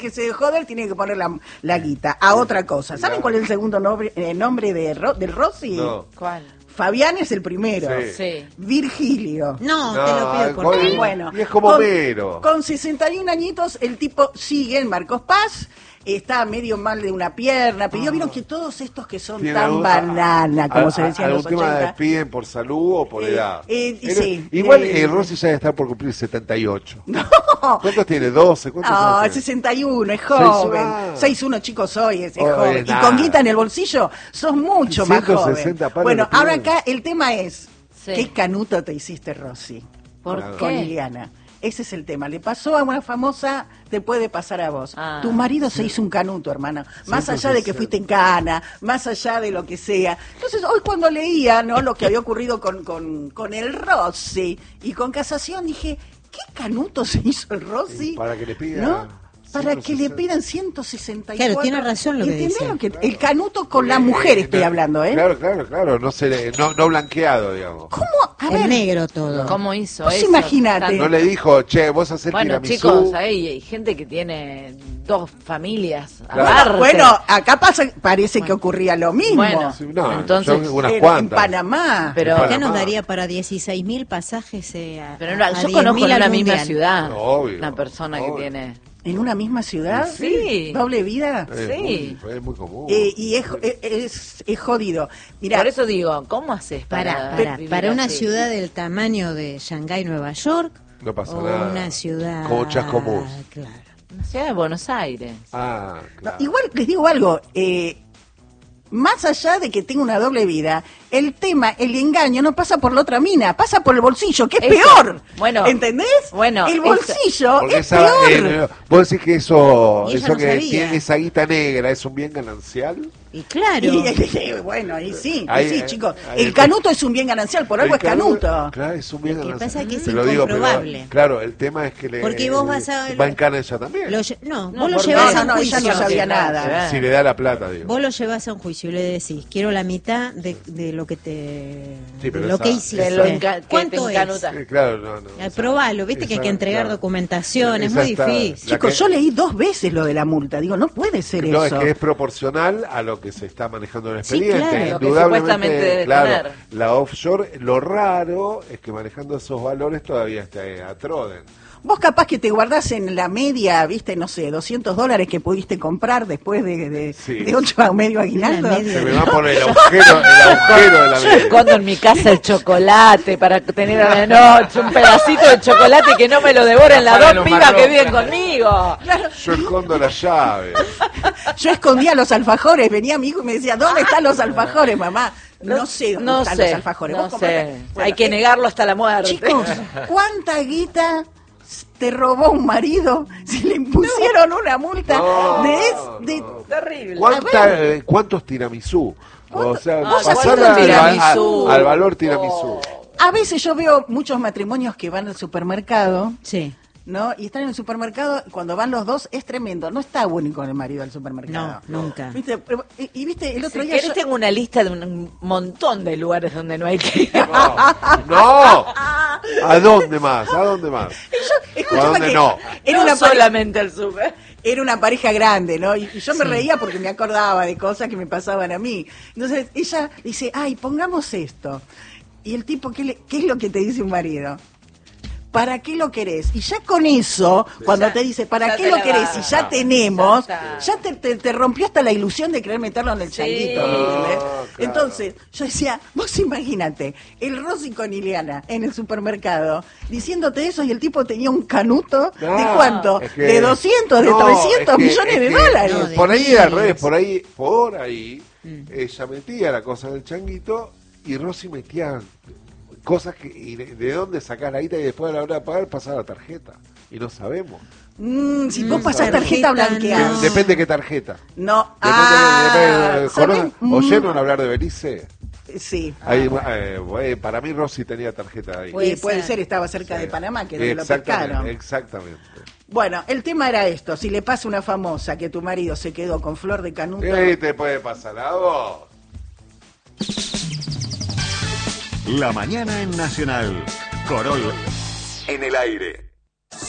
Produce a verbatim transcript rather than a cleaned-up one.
que se joder, tiene que poner la, la guita a otra cosa. ¿Saben No. cuál es el segundo nombre, eh, nombre de Ro- del Rossi? No. ¿Cuál? Fabián es el primero. Sí. Sí. Virgilio. No, No, te lo pido por con- favor. Bueno, Y es como con, Homero. con sesenta y un añitos, el tipo sigue en Marcos Paz, está medio mal de una pierna, pero yo vieron que todos estos que son ¿Tiene tan algún- banana, como a- se a- decía en los ¿Algún tema ochenta. despiden por salud o por Eh, edad? eh, y Él- sí, Igual eh, eh, Rossi ya está por cumplir setenta y ocho. No, ¿Cuántos tiene? ¿doce? ¿Cuántos no, años tiene? sesenta y uno, es Seis- ah. joven. seis uno chicos soy, es, es Oh, joven. es Y nada. con guita en el bolsillo, sos mucho más ciento joven. sesenta palos Bueno, de ahora pibes. acá el tema es, Sí. ¿qué canuto te hiciste, Rossi? ¿Por Claro. Con qué? Ileana. Ese es el tema. Le pasó a una famosa, te puede pasar a vos. Ah, tu marido se hizo un canuto, hermano. Más allá de que fuiste en cana, más allá de lo que sea. Entonces, hoy cuando leía, ¿no?, lo que había ocurrido con, con, con el Rossi y con Casación, dije, ¿qué canuto se hizo el Rossi? Y para que le pidan ¿no? Para que le ciento sesenta. pidan ciento sesenta y cuatro. Claro, tiene razón lo que ¿Entendés dice. lo que- el canuto con la mujer Eh, estoy no, hablando, ¿eh? Claro, claro, claro. No, se le- no, no blanqueado, digamos. ¿Cómo? A Es ver, negro todo. ¿Cómo hizo Vos eso? imaginate. Tan- No le dijo, che, vos haces Bueno, tiramisú. chicos, hay, hay gente que tiene dos familias Claro. aparte. bueno, acá pasa, parece que ocurría lo mismo. Bueno. Sí, no, Entonces, son unas en, en cuantas. Panamá. Pero- En Acá nos Panamá. daría para dieciséis mil pasajes eh, a, Pero no, a yo diez conozco mil en al una misma mundial. ciudad Obvio, una persona obvio. que tiene... ¿En una misma ciudad? Sí. ¿Doble vida? Es, Sí. muy, es muy común. Eh, y es, es, es- es jodido. Mira, Por eso digo, ¿cómo haces para Para, para, vivir para una así? ciudad del tamaño de Shanghái, Nueva York, No pasa o nada. una ciudad... Como Chascomús. Claro. Una ciudad de Buenos Aires. Ah, no, claro. igual les digo algo. eh, más allá de que tenga una doble vida, el tema, el engaño, no pasa por la otra mina, pasa por el bolsillo, que es Eso. peor. Bueno, ¿entendés? bueno, el eso. bolsillo Porque es esa, peor. eh, vos decís que eso, Y ella eso no que sabía. tiene esa guita negra es un bien ganancial. Y claro, Y, y, bueno, ahí sí, Ahí, y sí, eh, chicos. ahí- El canuto es un bien ganancial, por algo El es canuto. Claro, es un bien Lo que ganancial. pasa es que es Te lo digo, pero, incomprobable. claro, el tema es que le, Porque vos vas a- va en cana ella también. lo lle- no, No, vos lo porque- llevas no, a un no, ella juicio. no sabía nada. Si le da la plata, digo. Vos lo llevas a un juicio y le decís, quiero la mitad de, de lo que te Sí, pero de lo esa- que De hiciste. lo enca- que te ¿Cuánto es? encanuta. Sí, claro, no, no. Eh, esa- probalo, viste que hay que esa- entregar claro. documentación, es Esa muy está- difícil. la Chicos, que- yo leí dos veces lo de la multa. Digo, no puede ser No, eso. es que es proporcional a lo que se está manejando en el Sí, expediente. claro. Lo que Indudablemente, supuestamente debe claro, tener. la offshore, lo raro es que manejando esos valores todavía está eh, a Troden. Vos capaz que te guardás en la media, viste, no sé, doscientos dólares que pudiste comprar después de, de, Sí. de ocho a medio aguinaldo. La media. Se me va por el agujero, el agujero de la Yo media. escondo en mi casa el chocolate para tener a la noche un pedacito de chocolate que no me lo devoren las Para dos los pibas marrones. que viven conmigo. Yo escondo la llave. Yo escondía los alfajores, venía mi hijo y me decía, ¿dónde están los alfajores, mamá? No sé dónde no están sé, los alfajores. no Vos compraste- sé. Bueno, Hay que eh, negarlo hasta la muerte. Chicos, ¿cuánta guita te robó un marido si le impusieron una multa No, de, es- de- no. Terrible. ¿Cuánta, eh, ¿Cuántos tiramisú? O sea, Ah, pasarla ¿cuántos al, tiramisú? al- al valor tiramisú. A veces yo veo muchos matrimonios que van al supermercado, Sí. ¿no? Y están en el supermercado, y cuando van los dos es tremendo. No está bueno ir con el marido al supermercado. No, nunca. ¿Viste? Pero, Y, y viste, el otro Si día querés yo- tengo una lista de un montón de lugares donde no hay que ir. No, no. ¿A dónde más? ¿A dónde más? yo escuchaba ¿A dónde que no? era No una pareja, solamente al súper. era una pareja grande, ¿no? Y, y yo me Sí. reía porque me acordaba de cosas que me pasaban a mí. Entonces ella dice, ay, pongamos esto. Y el tipo, ¿qué, le- qué es lo que te dice un marido? ¿Para qué lo querés? Y ya con eso, cuando Ya- te dice, ¿para ya qué te lo la querés? va. Y ya tenemos, Ya ya, está. te, te- te rompió hasta la ilusión de querer meterlo en el Sí. changuito. No, ¿entendés? claro. Entonces, yo decía, vos imagínate, el Rossi con Ileana en el supermercado, diciéndote eso y el tipo tenía un canuto ¿de No, cuánto? es que- de doscientos, de no, trescientos es que- millones es de que dólares. No, de Por ahí al miles. revés, por ahí, por ahí, Mm. ella metía la cosa en el changuito y Rosy metía cosas que, y de, de dónde sacar la guita y después a la hora de pagar pasar la tarjeta. Y no sabemos. Mm, si vos Mm, pasás tarjeta tarjeta blanqueada. no. Depende qué tarjeta. No, Depende, ah, depende- ¿saben? ¿conocen- ¿Oyeron hablar de Belice? Sí. Ahí, eh, bueno, para mí Rosy tenía tarjeta ahí. Puede Eh, puede ser. ser, estaba cerca Sí. de Panamá, que donde lo pescaron. Exactamente, exactamente. Bueno, el tema era esto, si le pasa una famosa que tu marido se quedó con flor de canuto, ¿Qué te puede pasar a vos? La mañana en Nacional. Corol en el aire.